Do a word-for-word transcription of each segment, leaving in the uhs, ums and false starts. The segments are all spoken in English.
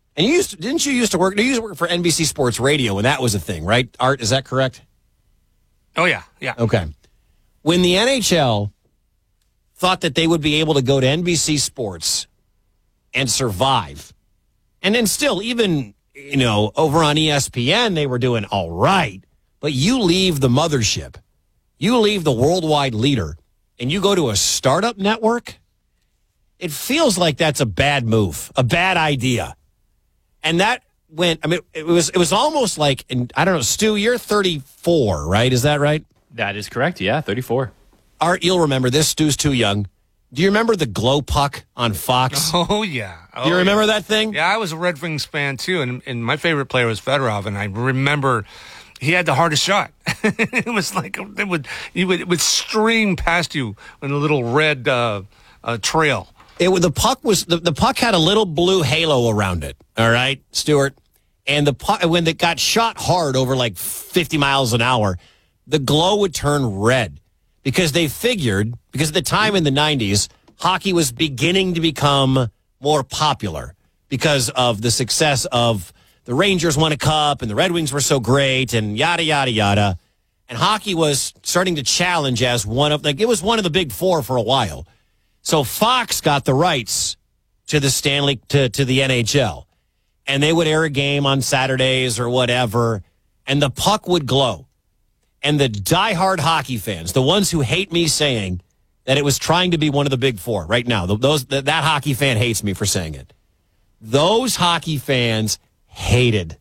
And you used to, didn't you used to work? You used to work for N B C Sports Radio when that was a thing, right? Art, is that correct? Oh yeah, yeah. Okay. When the N H L thought that they would be able to go to N B C Sports and survive, and then still, even you know, over on E S P N, they were doing all right. But you leave the mothership, you leave the worldwide leader, and you go to a startup network. It feels like that's a bad move, a bad idea. And that went, I mean, it was it was almost like, and I don't know, Stu, you're thirty-four, right? Is that right? That is correct, yeah, thirty-four. Art, you'll remember this. Stu's too young. Do you remember the Glow Puck on Fox? Oh, yeah. Oh, Do you remember yeah. that thing? Yeah, I was a Red Wings fan, too, and, and my favorite player was Fedorov, and I remember he had the hardest shot. It was like, it would, it would, it would stream past you in a little red uh, uh, trail. It was, the puck was the, the puck had a little blue halo around it. All right, Stuart, and the puck, when it got shot hard over like fifty miles an hour, the glow would turn red because they figured because at the time in the nineties, hockey was beginning to become more popular because of the success of the Rangers won a cup and the Red Wings were so great and yada yada yada, and hockey was starting to challenge as one of like it was one of the big four for a while. So Fox got the rights to the Stanley to, to the N H L, and they would air a game on Saturdays or whatever, and the puck would glow. And the diehard hockey fans, the ones who hate me saying that it was trying to be one of the big four right now, those that, that hockey fan hates me for saying it. Those hockey fans hated,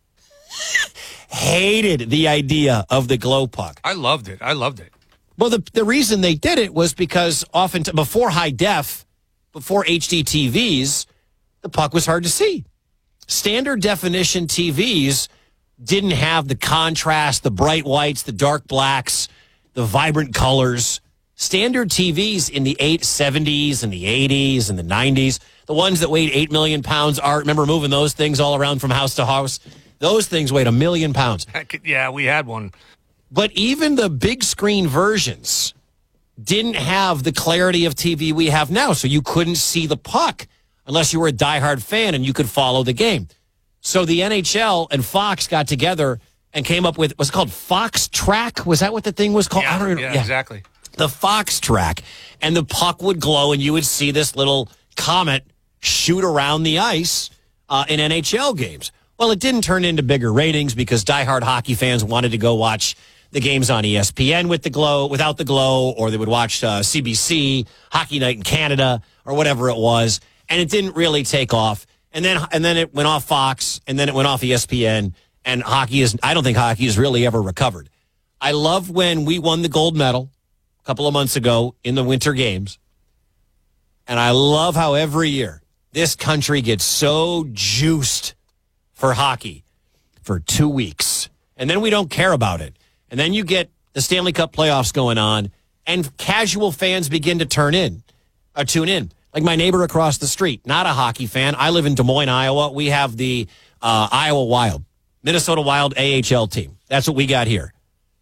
hated the idea of the glow puck. I loved it. I loved it. Well, the the reason they did it was because often t- before high def, before H D T Vs, the puck was hard to see. Standard definition T Vs didn't have the contrast, the bright whites, the dark blacks, the vibrant colors. Standard T Vs in the eight seventies and the eighties and the nineties, the ones that weighed eight million pounds, Art, remember moving those things all around from house to house? Those things weighed a million pounds. Yeah, we had one. But even the big screen versions didn't have the clarity of T V we have now, so you couldn't see the puck unless you were a diehard fan and you could follow the game. So the N H L and Fox got together and came up with, was it called Fox Track? Was that what the thing was called? Yeah, I don't know. yeah, Yeah, exactly. The Fox Track. And the puck would glow and you would see this little comet shoot around the ice uh, in N H L games. Well, it didn't turn into bigger ratings because diehard hockey fans wanted to go watch the games on E S P N with the glow, without the glow, or they would watch uh, C B C, Hockey Night in Canada, or whatever it was, and it didn't really take off. And then and then it went off Fox, and then it went off E S P N, and hockey is, I don't think hockey has really ever recovered. I love when we won the gold medal a couple of months ago in the Winter Games, and I love how every year this country gets so juiced for hockey for two weeks, and then we don't care about it. And then you get the Stanley Cup playoffs going on, and casual fans begin to turn in, or tune in. Like my neighbor across the street, not a hockey fan. I live in Des Moines, Iowa. We have the uh, Iowa Wild, Minnesota Wild A H L team. That's what we got here.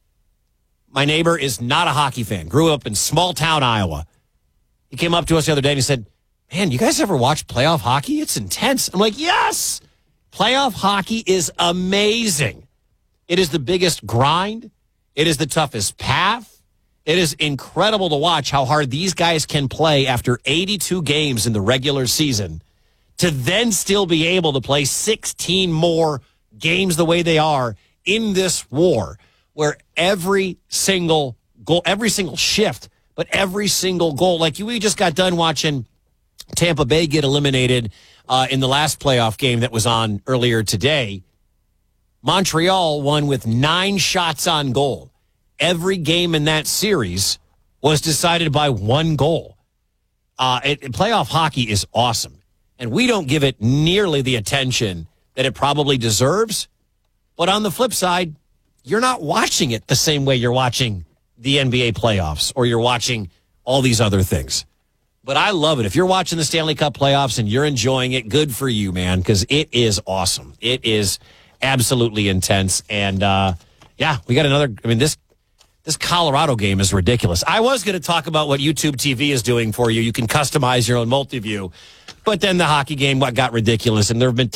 My neighbor is not a hockey fan. Grew up in small town Iowa. He came up to us the other day and he said, "Man, you guys ever watch playoff hockey? It's intense." I'm like, yes! Playoff hockey is amazing. It is the biggest grind. It is the toughest path. It is incredible to watch how hard these guys can play after eighty-two games in the regular season to then still be able to play sixteen more games the way they are in this war where every single goal, every single shift, but every single goal, like we just got done watching Tampa Bay get eliminated uh, in the last playoff game that was on earlier today. Montreal won with nine shots on goal. Every game in that series was decided by one goal. Uh, it, playoff hockey is awesome, and we don't give it nearly the attention that it probably deserves. But on the flip side, you're not watching it the same way you're watching the N B A playoffs or you're watching all these other things. But I love it. If you're watching the Stanley Cup playoffs and you're enjoying it, good for you, man, because it is awesome. It is absolutely intense. And, uh, yeah, we got another, I mean, this this Colorado game is ridiculous. I was going to talk about what YouTube T V is doing for you. You can customize your own multi-view. But then the hockey game got ridiculous, and there have been